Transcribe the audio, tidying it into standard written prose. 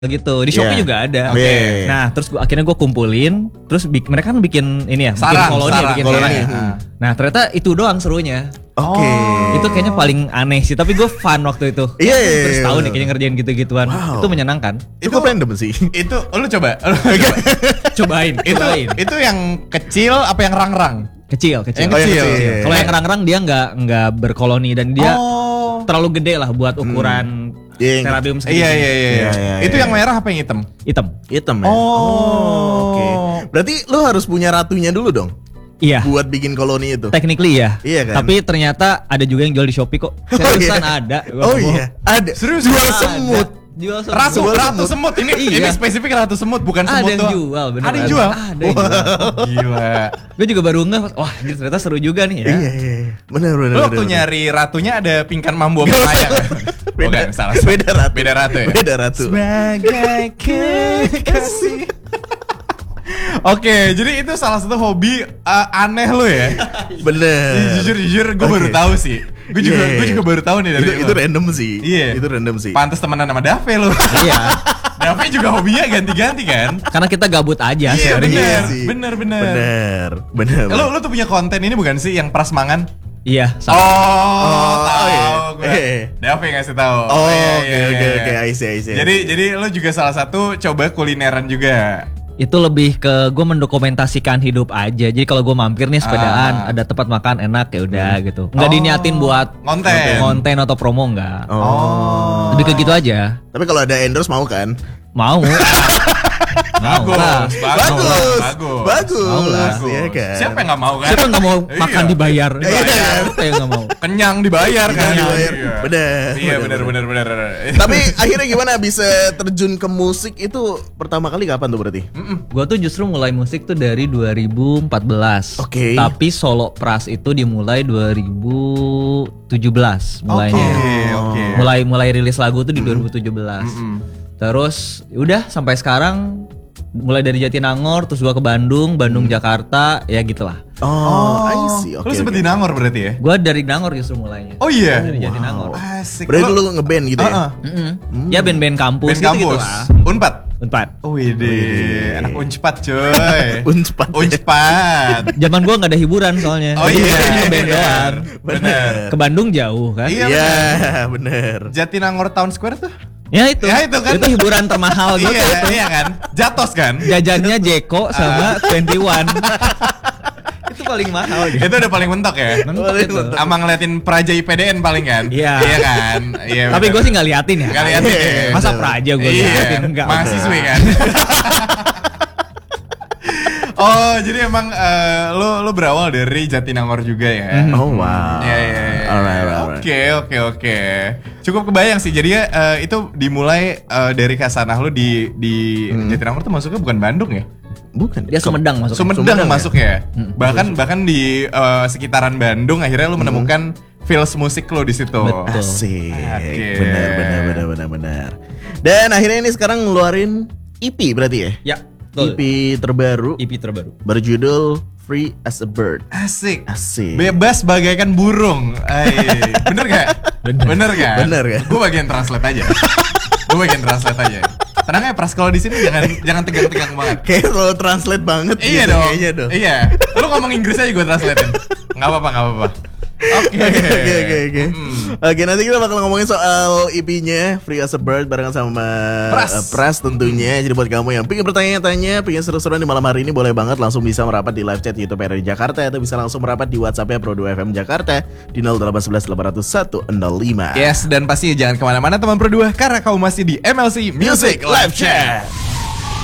gitu. Di Shopee juga ada. Oke. Nah, terus akhirnya gue kumpulin, terus mereka kan bikin ini ya, bikin koloni. Nah, ternyata itu doang serunya. Oke. Itu kayaknya paling aneh sih, tapi gue fun waktu itu. Iya. Terus tahun nih kayaknya ngerjain gitu-gituan. Itu menyenangkan. Cukup random sih. Itu lu coba. Cobain. Itu yang kecil apa yang rang-rang? Kecil. Yang kecil. Kalau yang rang-rang dia nggak berkoloni dan dia terlalu gede lah buat ukuran terabium segini. Iya. Itu yang merah apa yang hitam? Hitam ya. Oke. Berarti lu harus punya ratunya dulu dong. Iya. Buat bikin koloni itu. Technically ya. Iya kan. Tapi ternyata ada juga yang jual di Shopee kok. Seriusan ada. Ada. Serius jual semut. Jual semut. Ratu semut ini spesifik ratu semut bukan semut tuh. Ada yang jual bener. Ada yang jual. Ada yang jual. Gila. Gue juga baru ngeh. Wah, ternyata seru juga nih ya. Iya. Benar. Lu waktu nyari ratunya ada pingkan mambu apa kayak? Bukan, salah. Beda ratu ya. Beda ratu. Sebagai kekasih. Oke, jadi itu salah satu hobi aneh lu ya. Bener. Jujur gue baru tahu sih. Gue juga baru tahu nih dari itu random sih. Iya. Itu random sih. Pantes temenan sama Dave lu. Iya. Dave juga hobinya ganti-ganti kan? Karena kita gabut aja sih. Bener. Lu tuh punya konten ini bukan sih yang prasmangan? Iya. Tahu gue. Dave ngasih tahu. Oke. I see. Jadi lu juga salah satu coba kulineran juga. Itu lebih ke gue mendokumentasikan hidup aja. Jadi kalau gue mampir nih sepedaan, ada tempat makan enak ya udah gitu. Nggak diniatin buat konten atau promo nggak. Lebih ke gitu aja. Tapi kalau ada endorse mau kan? Mau. Bagus. Mau lah. Iya kan? Siapa yang nggak mau kan? Siapa yang nggak mau makan dibayar? Siapa yang nggak mau? Kenyang dibayar kan? Bener. Iya bener. Tapi akhirnya gimana bisa terjun ke musik itu pertama kali kapan tuh berarti? Gue tuh justru mulai musik tuh dari 2014. Oke. Tapi solo pras itu dimulai 2017 mulainya. Oke. Mulai rilis lagu tuh di 2017. Terus udah sampai sekarang mulai dari Jatinangor terus gua ke Bandung, Jakarta, ya gitulah. I see. Lu sempet di Nangor berarti ya? Gua dari Nangor justru mulainya. Oh iya. Dari Jatinangor. Asik. Berarti lu ngeband gitu ya? Ya band-band kampus gitu lah. Unpad. Wih deh, anak Unpad coy. Unpad. Zaman gua nggak ada hiburan soalnya. Oh iya. Band doang. Bener. Ke Bandung jauh kan? Iya, bener. Jatinangor Town Square tuh? Ya itu kan. Itu hiburan termahal gitu. Iya kan? Jatos kan? Jajannya Jeko sama 21. Itu paling mahal gitu. Itu udah paling mentok ya? Mentok itu. Sama ngeliatin Praja IPDN paling kan? Iya kan? Iya. Tapi gue sih gak liatin ya. Gak liatin ya? Masa Praja gue liatin? Enggak. Mahasiswi kan? Oh, jadi emang lo berawal dari Jatinangor juga ya? Oh wow. Iya. Alright. Oke. Cukup kebayang sih. Jadi itu dimulai dari kasanah lo di Jatinangor tuh masuknya bukan Bandung ya? Bukan. Dia Sumedang masuk. Sumedang masuk ya. Bahkan di sekitaran Bandung akhirnya lo menemukan feels musik lo di situ. Betul. Asik. Benar. Dan akhirnya ini sekarang ngeluarin EP berarti ya? Ya. Betul. EP terbaru berjudul Free as a Bird. Asik. Bebas bagaikan burung. Bener gak? Bener kan? Gue bagian translate aja. Tenang ya Pras, kalau di sini jangan tegang-tegang banget. Kayak lo translate banget. Iya gitu, dong. Iya. Lu ngomong Inggris aja gue translatein. Gak apa-apa. Oke. Oke, nanti kita bakal ngomongin soal EP-nya Free as a Bird barengan sama Pras tentunya. Jadi buat kamu yang pengen bertanya-tanya, pengen seru-seruan di malam hari ini, boleh banget langsung bisa merapat di live chat YouTube RRI Jakarta, atau bisa langsung merapat di WhatsApp-nya Pro 2 FM Jakarta di 0811 800 105. Yes, dan pastinya jangan kemana-mana teman Pro 2, karena kamu masih di MLC Music Live Chat.